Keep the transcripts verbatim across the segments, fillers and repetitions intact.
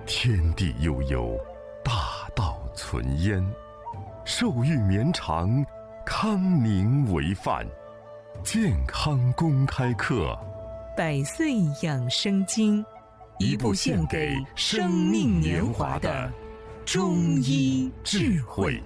天地悠悠，大道存焉。寿育绵长，康宁为范。健康公开课， 百岁养生经，一部献给生命年华的中医智慧。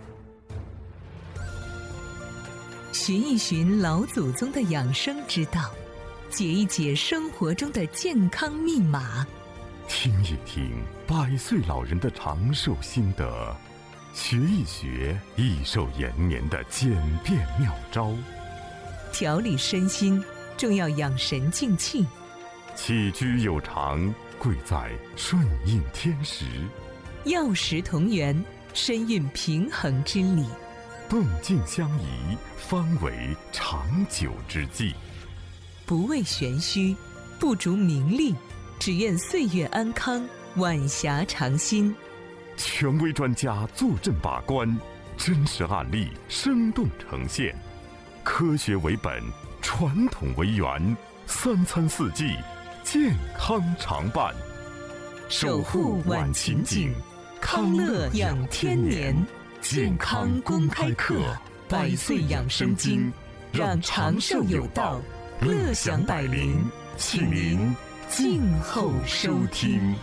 寻一寻老祖宗的养生之道，解一解生活中的健康密码， 听一听百岁老人的长寿心得，学一学益寿延年的简便妙招。 调理身心，重要养神静气。 起居有常，贵在顺应天时。 药食同源，身运平衡之理。 动静相宜，方为长久之计。 不为玄虚，不逐名利，只愿岁月安康，晚霞长新。 权威专家坐镇把关，真实案例生动呈现。科学为本，传统为源，三餐四季，健康常伴。 守护晚晴景，康乐养天年。健康公开课，百岁养生经，让长寿有道，乐享百龄，请您静候收听。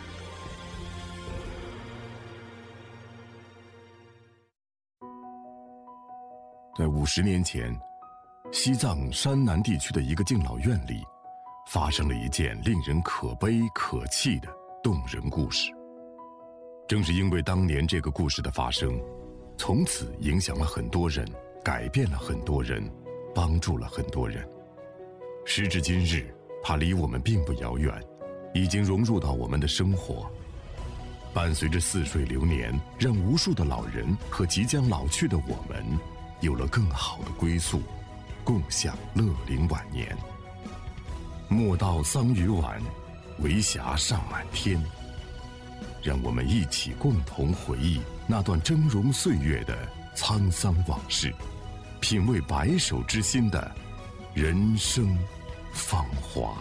在五十年前，西藏山南地区的一个敬老院里，发生了一件令人可悲可泣的动人故事。正是因为当年这个故事的发生，从此影响了很多人，改变了很多人，帮助了很多人。时至今日，它离我们并不遥远，已经融入到我们的生活，伴随着似水流年，让无数的老人和即将老去的我们有了更好的归宿，共享乐龄晚年。莫道桑榆晚，为霞尚满天。让我们一起共同回忆那段峥嵘岁月的沧桑往事，品味白首之心的人生芳华。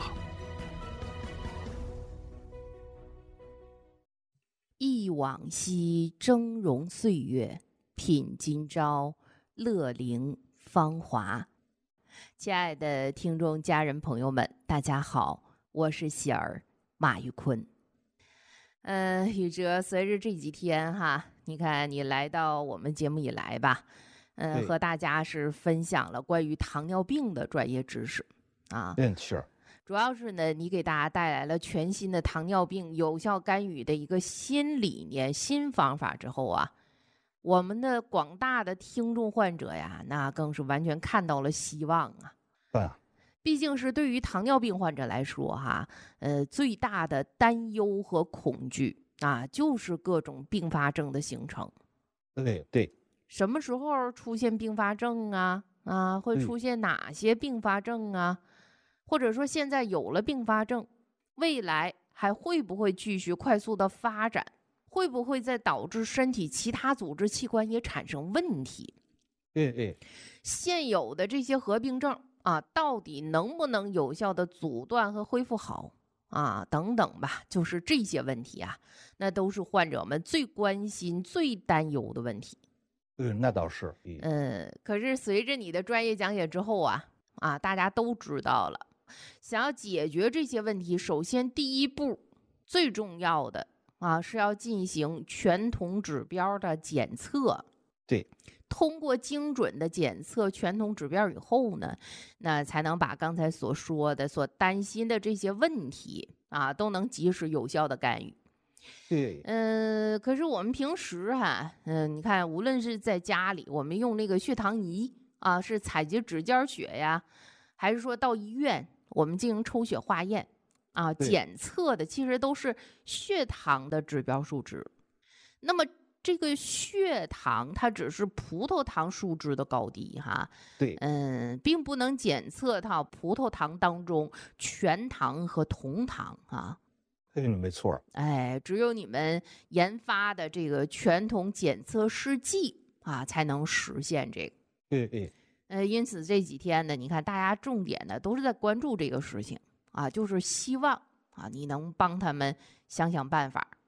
忆往昔峥嵘岁月，品今朝乐龄芳华。亲爱的听众家人朋友们，大家好，我是喜儿马玉坤。嗯、呃，宇哲，随着这几天哈，你看你来到我们节目以来吧，嗯、呃，和大家是分享了关于糖尿病的专业知识啊。 嗯，是。 主要是呢，你给大家带来了全新的糖尿病有效干预的一个新理念、新方法之后啊，我们的广大的听众患者呀，那更是完全看到了希望啊。 对啊。 毕竟是对于糖尿病患者来说哈，呃，最大的担忧和恐惧啊，就是各种并发症的形成。 对对。 什么时候出现并发症啊？啊，会出现哪些并发症啊？或者说现在有了并发症，未来还会不会继续快速的发展？会不会再导致身体其他组织器官也产生问题？ 对对。 现有的这些合并症啊，到底能不能有效的阻断和恢复好啊？等等吧，就是这些问题啊，那都是患者们最关心、最担忧的问题。 嗯，那倒是。 嗯，可是随着你的专业讲解之后啊，啊，大家都知道了，想要解决这些问题，首先第一步最重要的啊，是要进行全统指标的检测。 对。 通过精准的检测全统指标以后呢，那才能把刚才所说的、所担心的这些问题啊，都能及时有效的干预。 对。 嗯、呃，可是我们平时哈、啊，嗯、呃，你看，无论是在家里，我们用那个血糖仪啊，是采集指尖血呀，还是说到医院我们进行抽血化验啊，检测的其实都是血糖的指标数值。那么这个血糖它只是葡萄糖数值的高低哈， 对， 嗯，并不能检测到葡萄糖当中全糖和同糖啊。 嗯，没错。 哎，只有你们研发的这个全统检测试剂啊，才能实现这个。 对对。 呃，因此这几天呢，你看大家重点的都是在关注这个事情啊，就是希望啊你能帮他们想想办法。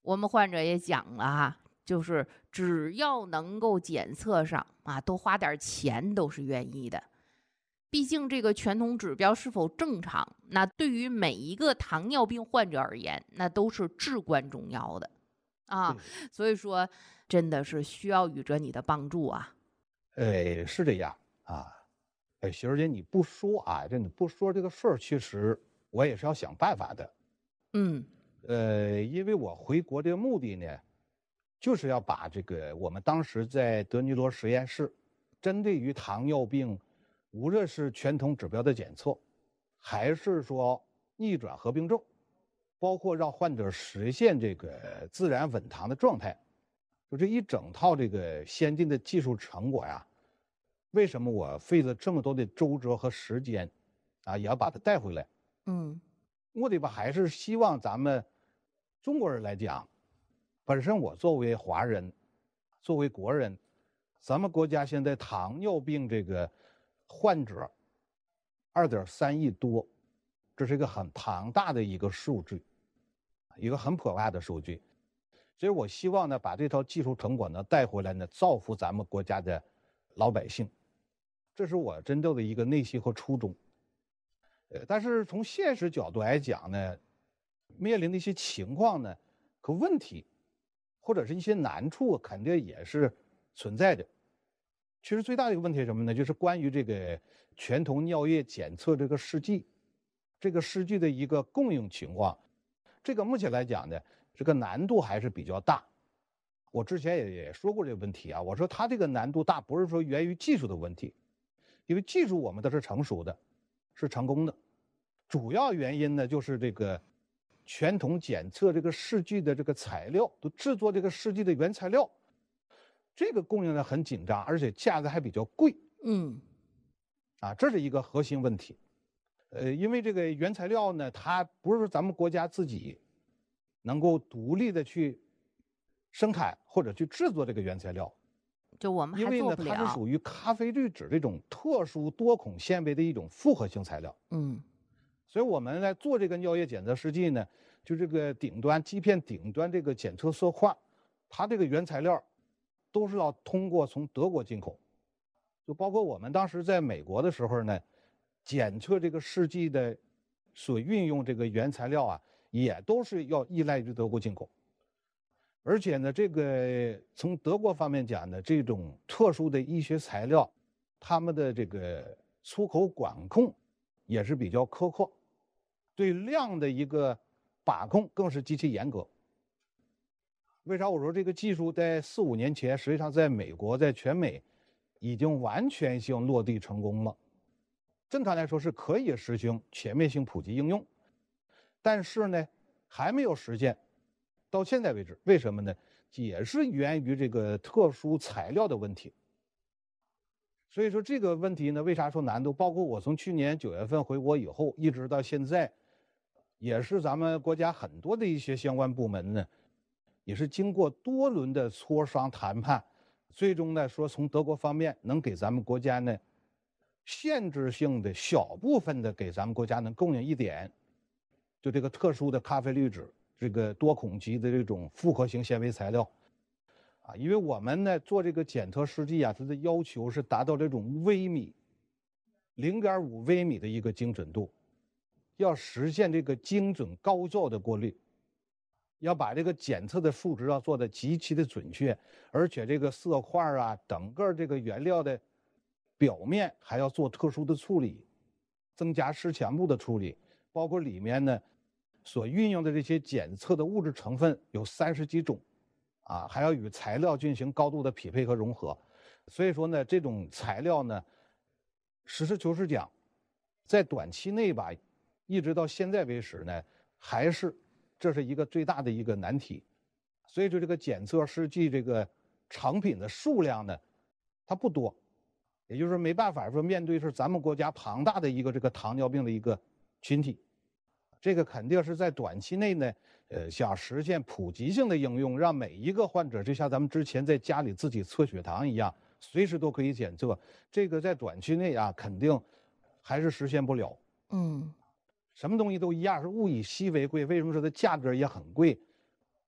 我们患者也讲了哈，就是只要能够检测上啊，多花点钱都是愿意的。毕竟这个全统指标是否正常，那对于每一个糖尿病患者而言，那都是至关重要的啊。所以说，真的是需要宇哲你的帮助啊。 哎，是这样啊。哎，媳妇姐，你不说啊，这你不说这个事儿，其实我也是要想办法的。 嗯， 呃，因为我回国的目的呢，就是要把这个我们当时在德尼罗实验室，针对于糖尿病，无论是全统指标的检测，还是说逆转合并症，包括让患者实现这个自然稳糖的状态，就这一整套这个先进的技术成果呀，为什么我费了这么多的周折和时间，啊，也要把它带回来？ 嗯， 目的吧，还是希望咱们中国人来讲，本身我作为华人，作为国人，咱们国家现在糖尿病这个患者二点三亿多，这是一个很庞大的一个数据，一个很可怕的数据。所以我希望呢，把这套技术成果呢带回来呢，造福咱们国家的老百姓，这是我真正的一个内心和初衷。呃，但是从现实角度来讲呢，面临的一些情况呢和问题，或者是一些难处，肯定也是存在的。其实最大的一个问题是什么呢？就是关于这个全统尿液检测这个试剂，这个试剂的一个供应情况，这个目前来讲呢，这个难度还是比较大。我之前也也说过这个问题啊，我说它这个难度大，不是说源于技术的问题，因为技术我们都是成熟的，是成功的。主要原因呢，就是这个全统检测这个试剂的这个材料，都制作这个试剂的原材料，这个供应呢很紧张，而且价格还比较贵。 嗯， 啊，这是一个核心问题。呃，因为这个原材料呢，它不是说咱们国家自己能够独立的去生产或者去制作这个原材料， 就我们因为呢， 还做不了。 它是属于咖啡滤纸这种特殊多孔纤维的一种复合性材料。 嗯， 所以我们来做这个尿液检测试剂呢，就这个顶端基片顶端这个检测色块，它这个原材料都是要通过从德国进口，就包括我们当时在美国的时候呢，检测这个试剂的所运用这个原材料啊，也都是要依赖于德国进口。而且呢，这个从德国方面讲呢，这种特殊的医学材料，他们的这个出口管控也是比较苛刻，对量的一个把控更是极其严格。为啥我说这个技术在四五年前，实际上在美国，在全美已经完全性落地成功了。正常来说是可以实行全面性普及应用，但是呢，还没有实现。到现在为止，为什么呢？也是源于这个特殊材料的问题。所以说这个问题呢，为啥说难度？包括我从去年九月份回国以后，一直到现在，也是咱们国家很多的一些相关部门呢，也是经过多轮的磋商谈判，最终呢说从德国方面能给咱们国家呢限制性的小部分的给咱们国家能供应一点，就这个特殊的咖啡滤纸，这个多孔级的这种复合型纤维材料。啊，因为我们呢做这个检测试剂啊，它的要求是达到这种微米、零点五微米的一个精准度，要实现这个精准高效的过滤，要把这个检测的数值要做的极其的准确，而且这个色块啊，整个这个原料的表面还要做特殊的处理，增加湿强度的处理，包括里面呢所运用的这些检测的物质成分有三十几种。啊，还要与材料进行高度的匹配和融合，所以说呢，这种材料呢，实事求是讲，在短期内吧，一直到现在为止呢，还是这是一个最大的一个难题。所以说，这个检测试剂这个成品的数量呢，它不多，也就是说没办法说面对是咱们国家庞大的一个这个糖尿病的一个群体，这个肯定是在短期内呢。呃，想实现普及性的应用，让每一个患者就像咱们之前在家里自己测血糖一样，随时都可以检测。这个在短期内啊，肯定还是实现不了。 嗯， 什么东西都一样，是物以稀为贵。为什么说它价格也很贵？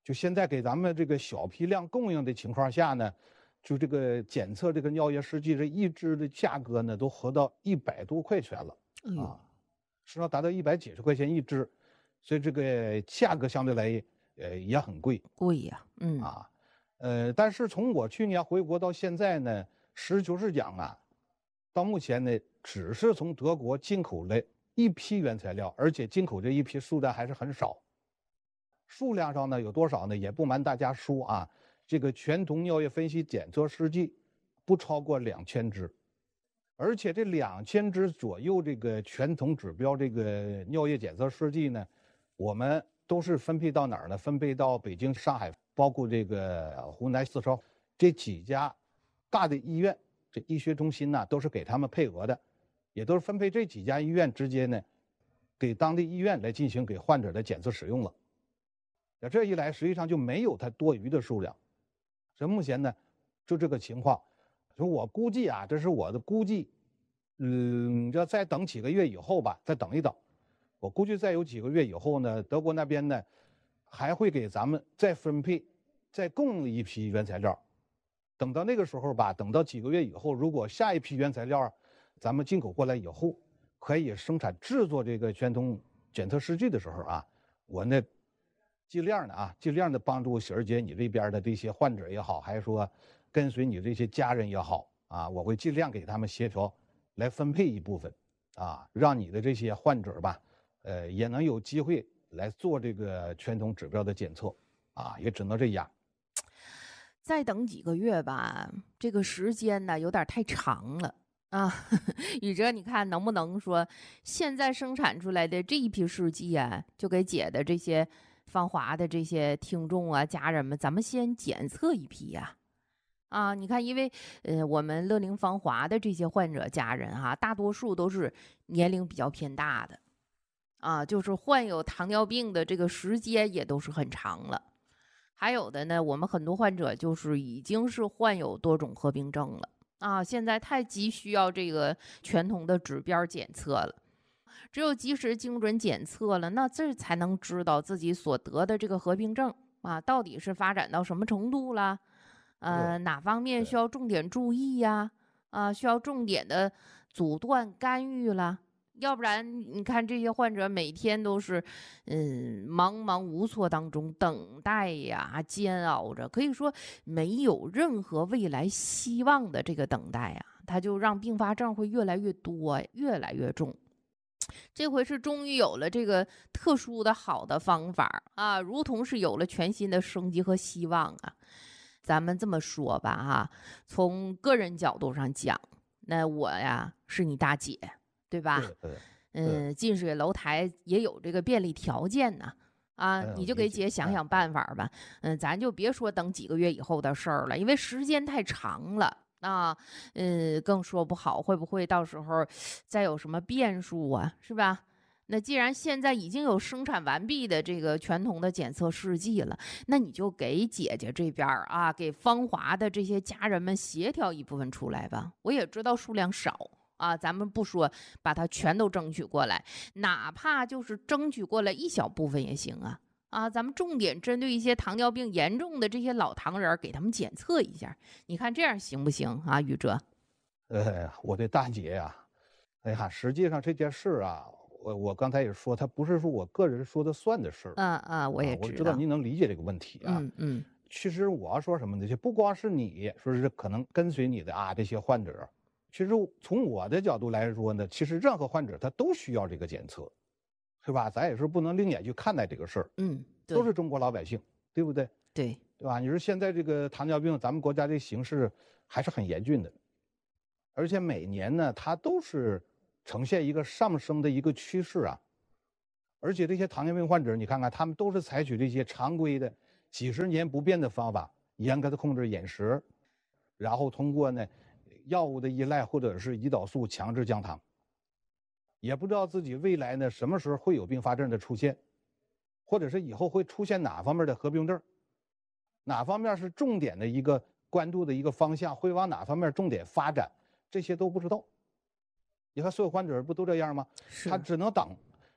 就现在给咱们这个小批量供应的情况下呢，就这个检测这个尿液试剂这一支的价格呢，都合到一百多块钱了、 哎呦啊，实际上达到一百几十块钱一支，所以这个价格相对来呃也很贵贵呀、嗯啊。呃，但是从我去年回国到现在呢，实事求是讲啊，到目前呢，只是从德国进口了一批原材料，而且进口这一批数量还是很少。数量上呢有多少呢？也不瞒大家说啊，这个全酮尿液分析检测试剂不超过两千支，而且这两千支左右这个全酮指标这个尿液检测试剂呢，我们都是分配到哪儿呢？分配到北京、上海，包括这个湖南、四川这几家大的医院，这医学中心呢都是给他们配额的，也都是分配这几家医院直接呢，给当地医院来进行给患者的检测使用了。那这一来，实际上就没有它多余的数量。所以目前呢，就这个情况，所以我估计啊，这是我的估计，嗯，要再等几个月以后吧，再等一等。我估计再有几个月以后呢，德国那边呢，还会给咱们再分配、再供一批原材料。等到那个时候吧，等到几个月以后，如果下一批原材料咱们进口过来以后，可以生产制作这个全酮检测试剂的时候啊，我呢尽量的啊，尽量的帮助喜儿姐你这边的这些患者也好，还是说跟随你这些家人也好啊，我会尽量给他们协调来分配一部分啊，让你的这些患者吧，呃，也能有机会来做这个全酮指标的检测啊，也只能这样。 再等几个月吧，这个时间呢有点太长了啊。宇哲，你看能不能说现在生产出来的这一批试剂啊，就给姐的这些芳华的这些听众啊、家人们，咱们先检测一批呀、啊。啊，你看，因为呃，我们乐龄芳华的这些患者家人哈、啊，大多数都是年龄比较偏大的，啊，就是患有糖尿病的这个时间也都是很长了。还有的呢，我们很多患者就是已经是患有多种合并症了啊，现在太急需要这个全酮的指标检测了。只有及时精准检测了，那这才能知道自己所得的这个合并症啊，到底是发展到什么程度了，呃，哪方面需要重点注意呀？啊，需要重点的阻断干预了。要不然你看这些患者每天都是嗯茫茫无措当中等待呀，煎熬着，可以说没有任何未来希望的这个等待啊，它就让并发症会越来越多，越来越重。这回是终于有了这个特殊的好的方法啊，如同是有了全新的生机和希望啊。咱们这么说吧哈，从个人角度上讲，那我呀是你大姐，对吧？ 对， 嗯，近水楼台也有这个便利条件呢。啊，你就给姐想想办法吧。嗯，咱就别说等几个月以后的事儿了，因为时间太长了啊。嗯，更说不好会不会到时候再有什么变数啊，是吧？那既然现在已经有生产完毕的这个全酮的检测试剂了，那你就给姐姐这边啊，给芳华的这些家人们协调一部分出来吧。我也知道数量少啊，咱们不说把它全都争取过来，哪怕就是争取过来一小部分也行啊。啊，咱们重点针对一些糖尿病严重的这些老糖人，给他们检测一下，你看这样行不行啊，宇哲？ 呃，我的大姐呀、啊，哎呀，实际上这件事啊。我我刚才也说，它不是说我个人说的算的事儿。 嗯嗯，我也知道。 啊、我知道您能理解这个问题啊。 嗯嗯。 其实我要说什么呢？就不光是你说是可能跟随你的啊这些患者，其实从我的角度来说呢，其实任何患者他都需要这个检测，是吧？咱也是不能另眼去看待这个事儿。 嗯， 都是中国老百姓，对不对？ 对， 对吧？你说现在这个糖尿病，咱们国家这形势还是很严峻的，而且每年呢，它都是呈现一个上升的一个趋势啊，而且这些糖尿病患者，你看看他们都是采取这些常规的、几十年不变的方法，严格的控制饮食，然后通过呢药物的依赖或者是胰岛素强制降糖，也不知道自己未来呢什么时候会有并发症的出现，或者是以后会出现哪方面的合并症，哪方面是重点的一个关注的一个方向，会往哪方面重点发展，这些都不知道。你看所有患者不都这样吗？他只能等，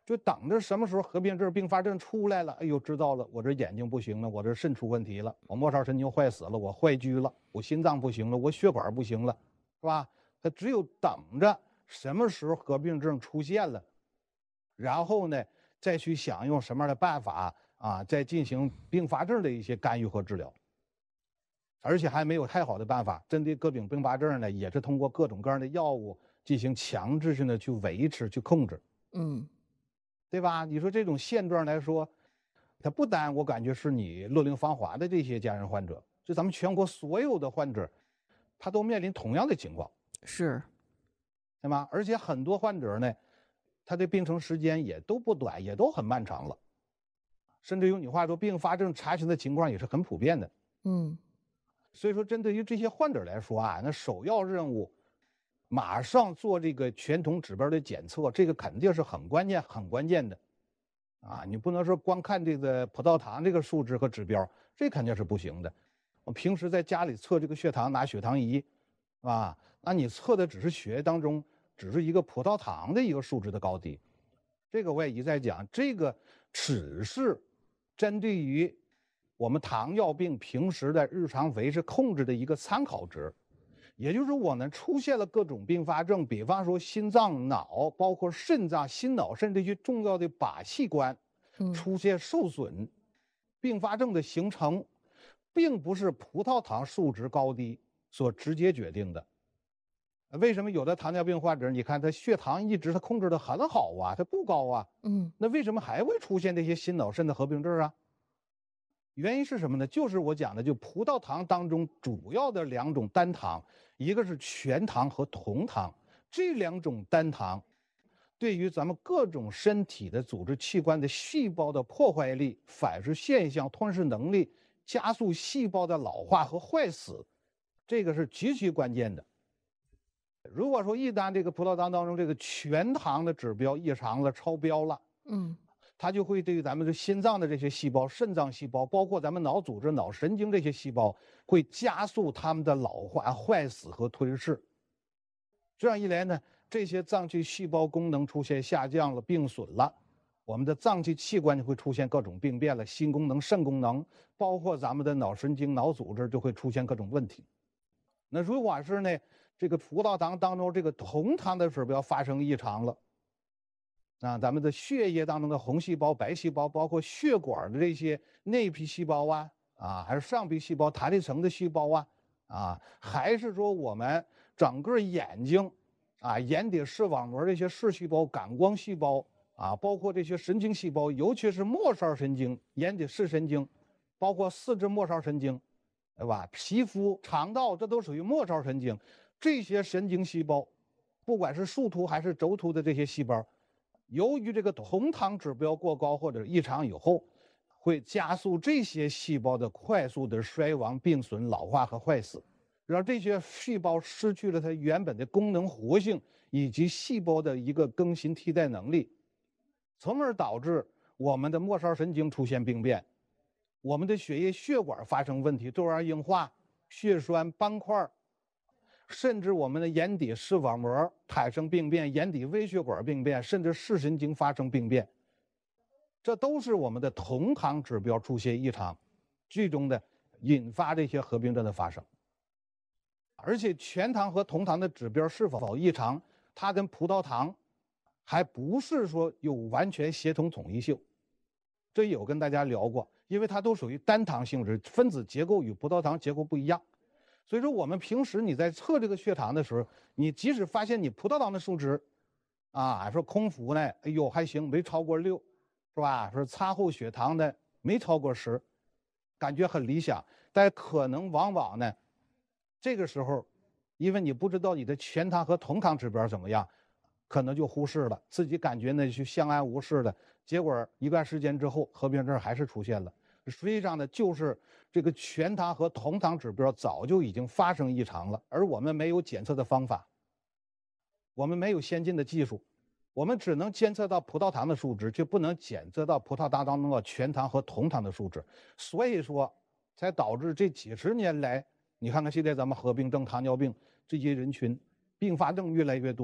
就等着什么时候合并症、并发症出来了，哎呦，知道了，我这眼睛不行了，我这肾出问题了，我末梢神经坏死了，我坏疽了，我心脏不行了，我血管不行了，是吧？他只有等着什么时候合并症出现了，然后呢，再去想用什么样的办法啊，再进行并发症的一些干预和治疗。而且还没有太好的办法，针对各种并发症呢，也是通过各种各样的药物进行强制性的去维持、去控制。 嗯。 对吧？你说这种现状来说，它不单我感觉是你乐龄芳华的这些家人患者，就咱们全国所有的患者，他都面临同样的情况， 是， 对吗？而且很多患者呢，他的病程时间也都不短，也都很漫长了，甚至用你话说，并发症查询的情况也是很普遍的。 嗯， 所以说，针对于这些患者来说啊，那首要任务，马上做这个全统指标的检测，这个肯定是很关键、很关键的，啊，你不能说光看这个葡萄糖这个数值和指标，这肯定是不行的。我平时在家里测这个血糖，拿血糖仪，啊，那你测的只是血液当中只是一个葡萄糖的一个数值的高低，这个我也一再讲，这个只是针对于我们糖尿病平时的日常维持控制的一个参考值。也就是我们出现了各种并发症，比方说心脏、脑，包括肾脏、心脑肾这些重要的靶器官出现受损，嗯、并发症的形成，并不是葡萄糖数值高低所直接决定的。为什么有的糖尿病患者，你看他血糖一直他控制的很好啊，他不高啊，嗯，那为什么还会出现这些心脑肾的合并症啊？原因是什么呢？就是我讲的，就葡萄糖当中主要的两种单糖，一个是全糖和酮糖，这两种单糖对于咱们各种身体的组织器官的细胞的破坏力、反噬现象、吞噬能力、加速细胞的老化和坏死，这个是极其关键的。如果说一旦这个葡萄糖当中这个全糖的指标异常了、超标了，嗯。它就会对于咱们的心脏的这些细胞、肾脏细胞，包括咱们脑组织、脑神经这些细胞，会加速它们的老化、坏死和吞噬。这样一来呢，这些脏器细胞功能出现下降了、病损了，我们的脏器器官就会出现各种病变了，心功能、肾功能，包括咱们的脑神经、脑组织就会出现各种问题。那如果是呢，这个葡萄糖当中这个酮糖的指标发生异常了。啊，咱们的血液当中的红细胞、白细胞，包括血管的这些内皮细胞啊，啊，还是上皮细胞、弹力层的细胞啊，啊，还是说我们整个眼睛啊、眼底视网膜这些视细胞、感光细胞啊，包括这些神经细胞，尤其是末梢神经、眼底视神经，包括四肢末梢神经，对吧？皮肤、肠道，这都属于末梢神经。这些神经细胞，不管是树突还是轴突的这些细胞，由于这个酮糖指标过高或者异常以后，会加速这些细胞的快速的衰亡、病损、老化和坏死，让这些细胞失去了它原本的功能活性以及细胞的一个更新替代能力，从而导致我们的末梢神经出现病变，我们的血液血管发生问题，窦样硬化、血栓、斑块，甚至我们的眼底视网膜产生病变，眼底微血管病变，甚至视神经发生病变，这都是我们的酮糖指标出现异常，最终的引发这些合并症的发生。而且全糖和酮糖的指标是否异常，它跟葡萄糖还不是说有完全协同统一性，这有跟大家聊过，因为它都属于单糖性质，分子结构与葡萄糖结构不一样。所以说我们平时你在测这个血糖的时候，你即使发现你葡萄糖的数值啊，说空腹呢，哎呦还行，没超过六，是吧？说餐后血糖呢没超过十，感觉很理想，但可能往往呢这个时候因为你不知道你的全糖和酮糖指标怎么样，可能就忽视了，自己感觉呢就相安无事的，结果一段时间之后合并症还是出现了。实际上呢，就是这个全糖和酮糖指标早就已经发生异常了，而我们没有检测的方法，我们没有先进的技术，我们只能监测到葡萄糖的数值，却不能检测到葡萄糖当中的全糖和酮糖的数值，所以说才导致这几十年来，你看看现在咱们合并症、糖尿病这些人群并发症越来越多，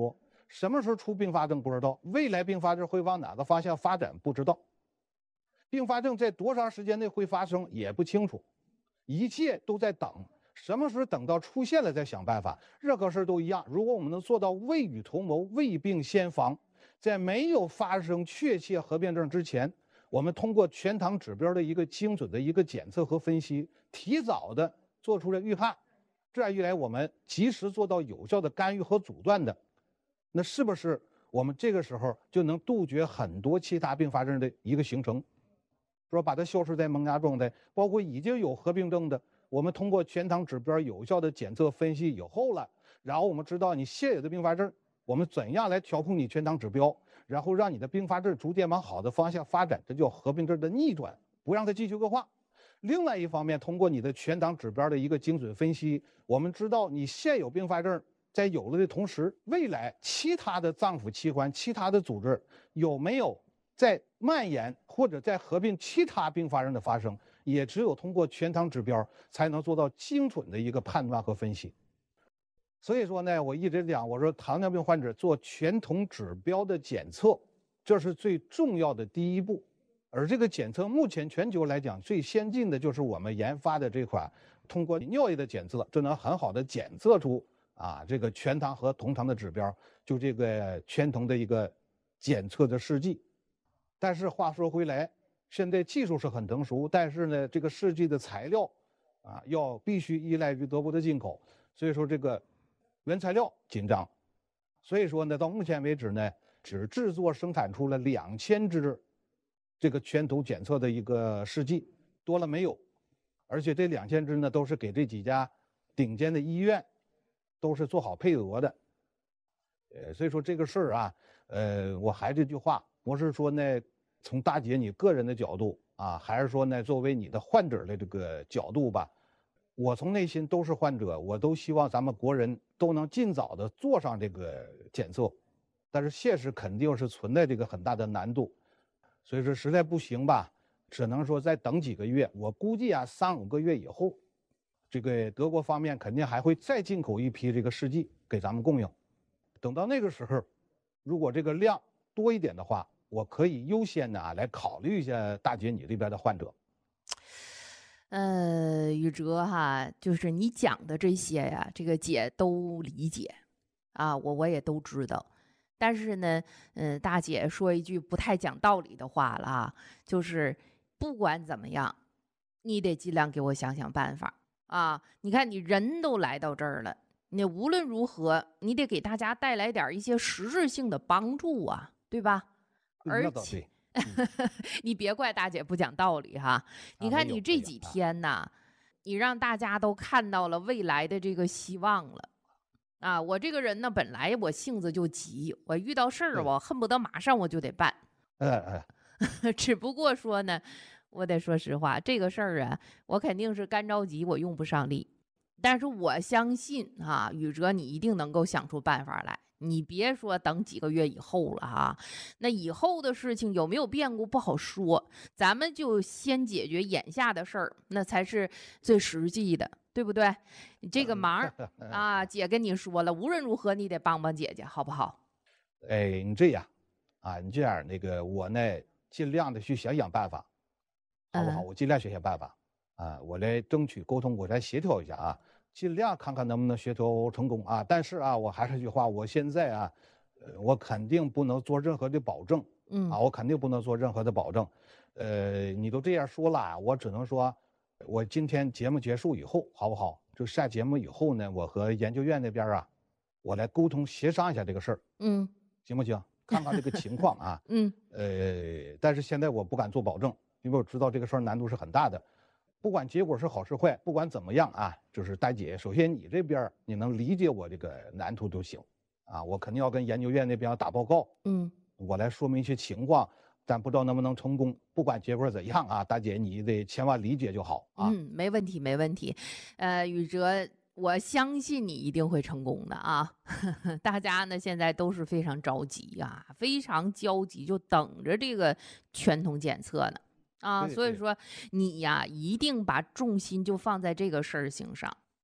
什么时候出并发症不知道，未来并发症会往哪个方向发展不知道，并发症在多长时间内会发生也不清楚，一切都在等，什么时候等到出现了再想办法。任何事都一样，如果我们能做到未雨绸缪、未病先防，在没有发生确切合并症之前，我们通过全糖指标的一个精准的一个检测和分析，提早的做出了预判，这样一来，我们及时做到有效的干预和阻断的，那是不是我们这个时候就能杜绝很多其他并发症的一个形成，说把它消失在萌芽状态，包括已经有合并症的，我们通过全糖指标有效的检测分析以后了，然后我们知道你现有的并发症，我们怎样来调控你全糖指标，然后让你的并发症逐渐往好的方向发展，这叫合并症的逆转，不让它继续恶化。另外一方面，通过你的全糖指标的一个精准分析，我们知道你现有并发症在有了的同时，未来其他的脏腑器官、其他的组织有没有在蔓延或者在合并其他并发症的发生，也只有通过全糖指标才能做到精准的一个判断和分析。所以说呢，我一直讲，我说糖尿病患者做全糖指标的检测，这是最重要的第一步。而这个检测目前全球来讲最先进的就是我们研发的这款通过尿液的检测，就能很好的检测出啊这个全糖和同糖的指标，就这个全糖的一个检测的试剂。但是话说回来，现在技术是很成熟，但是呢这个试剂的材料啊要必须依赖于德国的进口，所以说这个原材料紧张。所以说呢到目前为止呢，只制作生产出了两千支这个全糖检测的一个试剂，多了没有。而且这两千支呢，都是给这几家顶尖的医院，都是做好配额的。呃，所以说这个事儿啊，呃，我还这句话，我是说呢，从大姐你个人的角度啊，还是说呢，作为你的患者的这个角度吧，我从内心都是患者，我都希望咱们国人都能尽早的做上这个检测，但是现实肯定是存在这个很大的难度。所以说实在不行吧，只能说再等几个月。我估计啊，三五个月以后，这个德国方面肯定还会再进口一批这个试剂给咱们供应。等到那个时候，如果这个量多一点的话，我可以优先的啊来考虑一下大姐你这边的患者。 呃，宇哲哈，就是你讲的这些呀，这个姐都理解啊，我我也都知道。但是呢，嗯、呃，大姐说一句不太讲道理的话了啊，就是不管怎么样，你得尽量给我想想办法啊！你看，你人都来到这儿了，你无论如何，你得给大家带来点一些实质性的帮助啊，对吧？而且，嗯、你别怪大姐不讲道理哈！你看你这几天呐，你让大家都看到了未来的这个希望了。啊，我这个人呢，本来我性子就急，我遇到事儿我恨不得马上我就得办。 哎哎， 只不过说呢，我得说实话，这个事儿啊，我肯定是干着急，我用不上力。但是我相信啊，宇哲你一定能够想出办法来。你别说等几个月以后了哈，那以后的事情有没有变故不好说，咱们就先解决眼下的事儿，那才是最实际的。对不对？你这个忙啊，姐跟你说了，无论如何你得帮帮姐姐，好不好？ 哎，你这样啊，你这样那个我呢，尽量的去想想办法，好不好？嗯、我尽量想想办法啊，我来争取沟通，我来协调一下啊，尽量看看能不能协调成功啊。但是啊，我还是那句话，我现在啊，呃，我肯定不能做任何的保证，嗯啊，我肯定不能做任何的保证。呃，你都这样说了，我只能说。我今天节目结束以后，好不好？就下节目以后呢，我和研究院那边啊，我来沟通协商一下这个事儿，嗯，行不行？看看这个情况啊，嗯，呃，但是现在我不敢做保证，因为我知道这个事儿难度是很大的。不管结果是好是坏，不管怎么样啊，就是大姐，首先你这边你能理解我这个难度就行，啊，我肯定要跟研究院那边要打报告，嗯，我来说明一些情况。但不知道能不能成功，不管结果怎样啊，大姐你得千万理解就好啊。 嗯，没问题，没问题。呃，宇哲，我相信你一定会成功的啊！大家呢现在都是非常着急啊，非常焦急，就等着这个全糖检测呢啊。所以说你呀，一定把重心就放在这个事儿情上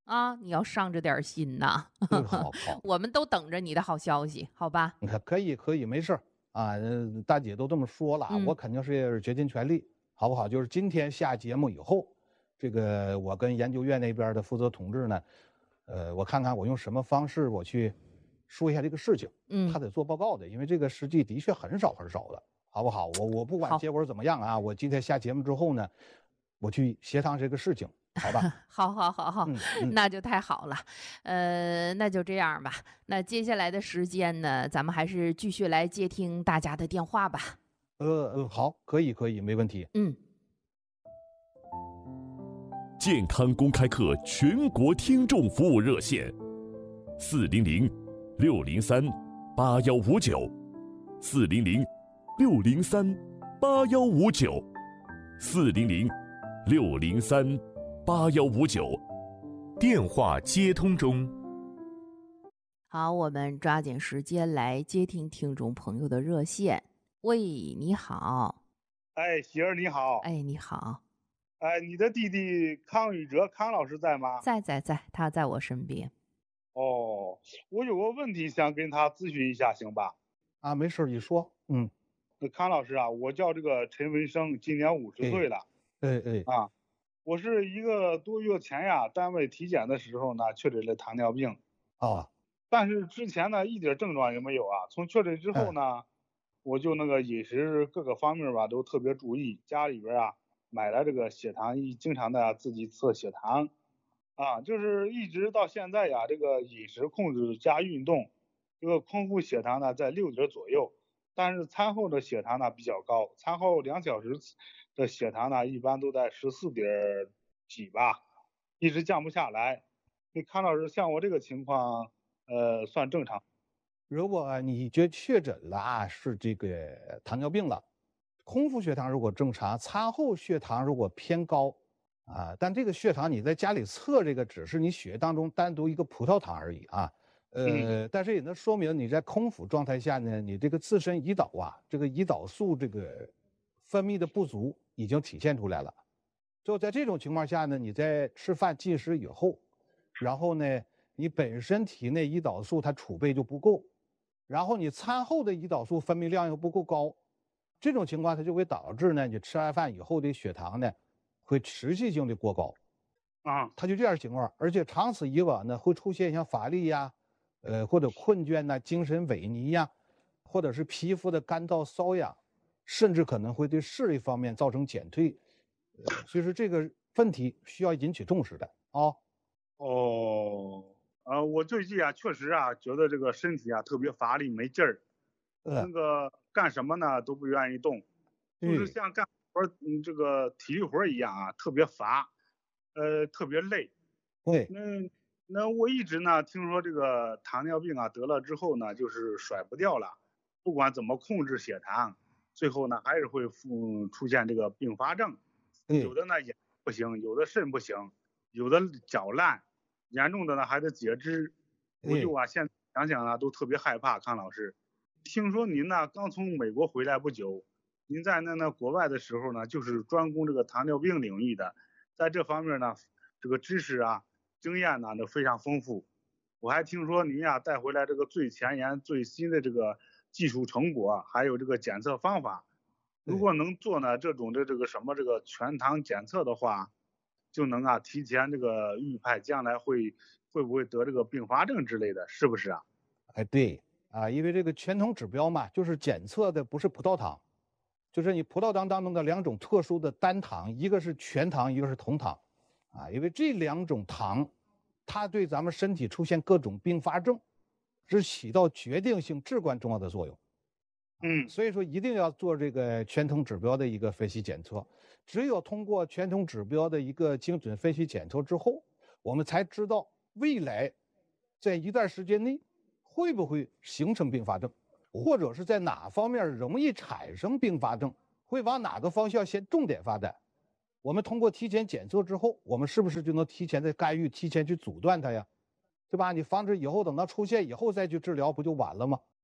啊，你要上着点心呐。 嗯，好好， 我们都等着你的好消息，好吧？ 你看可以可以，没事儿啊。呃大姐都这么说了， 嗯我肯定是竭尽全力，好不好？就是今天下节目以后，这个我跟研究院那边的负责同志呢，呃，我看看我用什么方式我去说一下这个事情。 嗯他得做报告的，因为这个实际的确很少很少的，好不好？我我不管好结果怎么样啊，我今天下节目之后呢，我去协商这个事情，好吧？ 好好好好， 嗯嗯， 那就太好了。呃，那就这样吧。那接下来的时间呢，咱们还是继续来接听大家的电话吧。 呃呃，好，可以可以，没问题。 嗯， 健康公开课全国听众服务热线：四零零六零三八幺五九，四零零六零三八幺五九，四零零六零三八幺五九。电话接通中。 好，我们抓紧时间来接听听众朋友的热线。喂，你好。 哎，喜儿你好。 哎，你好。 哎，你的弟弟康宇哲康老师在吗？ 在在在，他在我身边。 哦，我有个问题想跟他咨询一下，行吧？ 啊，没事儿，你说。嗯， 那康老师啊，我叫这个陈文生，今年五十岁了。 哎哎， 啊，我是一个多月前呀，单位体检的时候呢，确诊了糖尿病。 哦， 但是之前呢，一点症状也没有啊。从确诊之后呢，我就那个饮食各个方面吧都特别注意，家里边啊买了这个血糖仪，经常的自己测血糖。啊，就是一直到现在呀，这个饮食控制加运动，这个空腹血糖呢在六点左右，但是餐后的血糖呢比较高，餐后两小时的血糖呢一般都在十四点几吧，一直降不下来。那康老师，像我这个情况，呃，算正常？ 如果你觉确诊了啊，是这个糖尿病了，空腹血糖如果正常，餐后血糖如果偏高。啊，但这个血糖你在家里测，这个只是你血液当中单独一个葡萄糖而已啊，呃，嗯、但是也能说明你在空腹状态下呢，你这个自身胰岛啊，这个胰岛素这个分泌的不足已经体现出来了。就在这种情况下呢，你在吃饭进食以后，然后呢，你本身体内胰岛素它储备就不够，然后你餐后的胰岛素分泌量又不够高，这种情况它就会导致呢，你吃完饭以后的血糖呢。会持续性的过高， 啊， 它就这样情况，而且长此以往呢，会出现像乏力呀，呃或者困倦呐、精神萎靡呀，或者是皮肤的干燥瘙痒，甚至可能会对视力方面造成减退，呃，所以说这个问题需要引起重视的啊。 哦，呃，我最近啊，确实啊，觉得这个身体啊特别乏力没劲儿， 呃、 那个干什么呢都不愿意动，就是像干。活嗯，这个体力活一样啊，特别乏，呃，特别累。 对。 那那我一直呢，听说这个糖尿病啊，得了之后呢，就是甩不掉了，不管怎么控制血糖，最后呢还是会出出现这个并发症。有的呢眼不行，有的肾不行，有的脚烂，严重的呢还得截肢。我就啊，现在想想啊，都特别害怕。康老师，听说您呢刚从美国回来不久。您在那那国外的时候呢，就是专攻这个糖尿病领域的，在这方面呢，这个知识啊、经验呢都非常丰富。我还听说您呀带回来这个最前沿、最新的这个技术成果，还有这个检测方法。如果能做呢这种的这个什么这个全糖检测的话，就能啊提前这个预判将来会会不会得这个并发症之类的，是不是啊？ 哎，对啊，因为这个全糖指标嘛，就是检测的不是葡萄糖。就是你葡萄糖当中的两种特殊的单糖，一个是全糖，一个是酮糖，啊，因为这两种糖，它对咱们身体出现各种并发症，是起到决定性、至关重要的作用。 嗯， 所以说一定要做这个全酮指标的一个分析检测。只有通过全酮指标的一个精准分析检测之后，我们才知道未来在一段时间内会不会形成并发症。或者是在哪方面容易产生并发症，会往哪个方向先重点发展？我们通过提前检测之后，我们是不是就能提前的干预，提前去阻断它呀？对吧？你防止以后等到出现以后再去治疗，不就晚了吗？